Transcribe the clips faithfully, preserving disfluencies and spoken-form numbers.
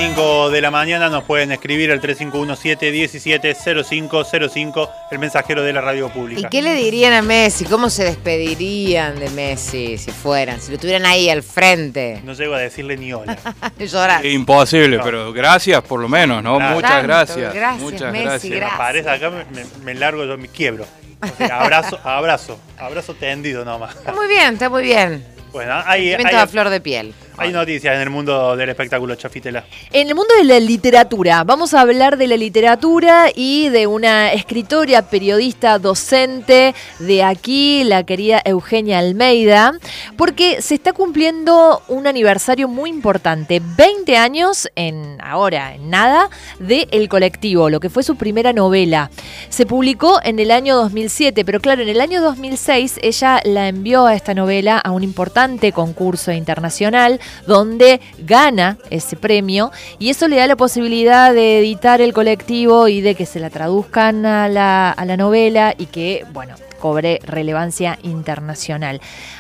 cinco de la mañana. Nos pueden escribir al tres cinco uno siete uno siete cero cinco cero cinco, el mensajero de la radio pública. ¿Y qué le dirían a Messi? ¿Cómo se despedirían de Messi si fueran? Si lo tuvieran ahí al frente. No llego a decirle ni hola. Llorar. Imposible, No. pero gracias por lo menos, ¿no? Claro. Muchas Tanto, gracias. gracias, Muchas Messi, gracias. gracias. Aparece acá, me, me, me largo, yo me quiebro. O sea, abrazo, abrazo, abrazo tendido nomás. Está muy bien, está muy bien. Bueno, hay, Sentimiento hay, a flor de piel. hay noticias en el mundo del espectáculo, Chafitela. En el mundo de la literatura, vamos a hablar de la literatura y de una escritora, periodista, docente de aquí, la querida Eugenia Almeida, porque se está cumpliendo un aniversario muy importante, veinte años en ahora, en nada, de El Colectivo, lo que fue su primera novela. Se publicó en el año dos mil siete, pero claro, en el año dos mil seis ella la envió a esta novela a un importante concurso internacional donde gana ese premio y eso le da la posibilidad de editar El Colectivo y de que se la traduzcan a la, a la novela y que, bueno, cobre relevancia internacional.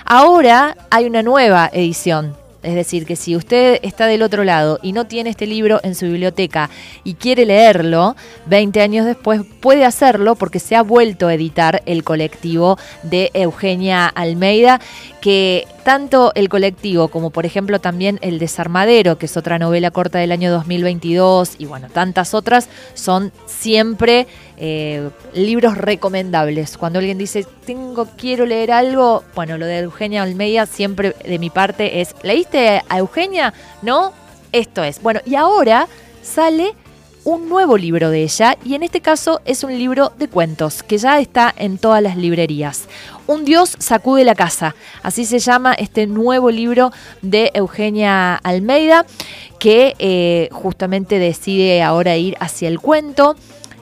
Ahora hay una nueva edición. Es decir, que si usted está del otro lado y no tiene este libro en su biblioteca y quiere leerlo, veinte años después puede hacerlo porque se ha vuelto a editar El Colectivo de Eugenia Almeida, que tanto El Colectivo como por ejemplo también El Desarmadero, que es otra novela corta del año dos mil veintidós, y bueno, tantas otras, son siempre eh, libros recomendables. Cuando alguien dice, tengo, quiero leer algo, bueno, lo de Eugenia Almeida siempre de mi parte es, ¿leíste a Eugenia? ¿No? Esto es. Bueno, y ahora sale un nuevo libro de ella, y en este caso es un libro de cuentos que ya está en todas las librerías. Un Dios sacude la casa, así se llama este nuevo libro de Eugenia Almeida, que eh, justamente decide ahora ir hacia el cuento,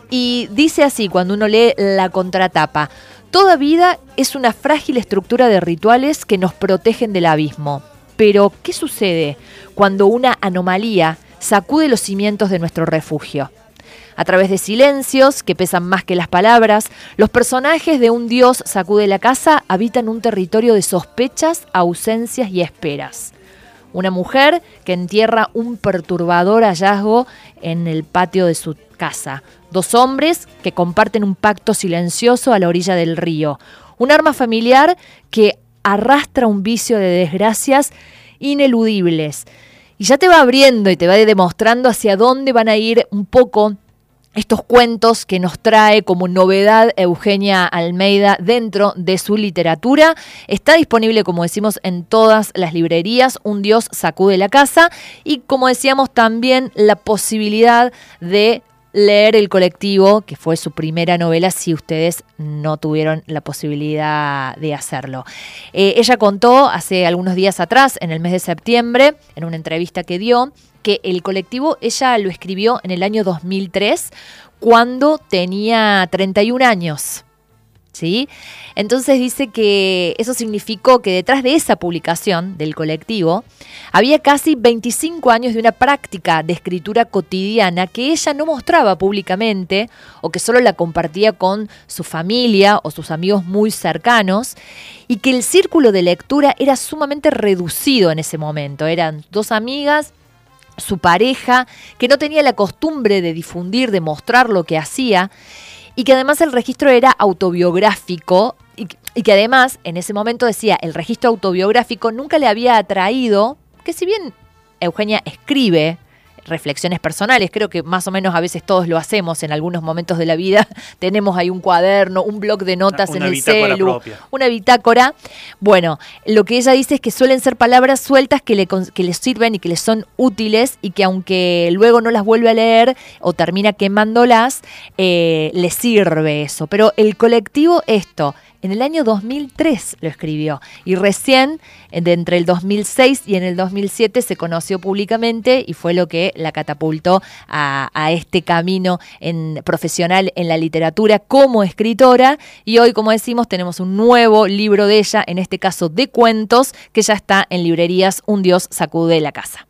y dice así cuando uno lee la contratapa: toda vida es una frágil estructura de rituales que nos protegen del abismo. Pero, ¿qué sucede cuando una anomalía sacude los cimientos de nuestro refugio? A través de silencios que pesan más que las palabras, los personajes de Un Dios sacude la casa habitan un territorio de sospechas, ausencias y esperas. Una mujer que entierra un perturbador hallazgo en el patio de su casa. Dos hombres que comparten un pacto silencioso a la orilla del río. Un arma familiar que arrastra un vicio de desgracias ineludibles. Y ya te va abriendo y te va demostrando hacia dónde van a ir un poco estos cuentos que nos trae como novedad Eugenia Almeida dentro de su literatura. Está disponible, como decimos, en todas las librerías. Un Dios sacude la casa. Y como decíamos, también la posibilidad de leer El Colectivo, que fue su primera novela, si ustedes no tuvieron la posibilidad de hacerlo. Eh, ella contó hace algunos días atrás, en el mes de septiembre, en una entrevista que dio, que El Colectivo ella lo escribió en el año dos mil tres, cuando tenía treinta y un años. ¿Sí? Entonces dice que eso significó que detrás de esa publicación del Colectivo había casi veinticinco años de una práctica de escritura cotidiana que ella no mostraba públicamente o que solo la compartía con su familia o sus amigos muy cercanos, y que el círculo de lectura era sumamente reducido en ese momento. Eran dos amigas, su pareja, que no tenía la costumbre de difundir, de mostrar lo que hacía, y que además el registro era autobiográfico, y, y que además en ese momento decía, el registro autobiográfico nunca le había atraído, que si bien Eugenia escribe reflexiones personales, creo que más o menos a veces todos lo hacemos en algunos momentos de la vida, tenemos ahí un cuaderno, un bloc de notas Una- una en el bitácora celu, propia. una bitácora. Bueno, lo que ella dice es que suelen ser palabras sueltas que le, cons- que le sirven y que le son útiles, y que aunque luego no las vuelve a leer o termina quemándolas, eh, le sirve eso. Pero El Colectivo, esto, en el año dos mil tres lo escribió, y recién de entre el dos mil seis y en el dos mil siete se conoció públicamente, y fue lo que la catapultó a, a este camino en, profesional en la literatura como escritora. Y hoy, como decimos, tenemos un nuevo libro de ella, en este caso de cuentos, que ya está en librerías. Un Dios sacude la casa.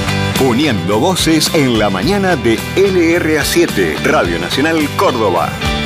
Uniendo voces en la mañana de L R A siete, Radio Nacional Córdoba.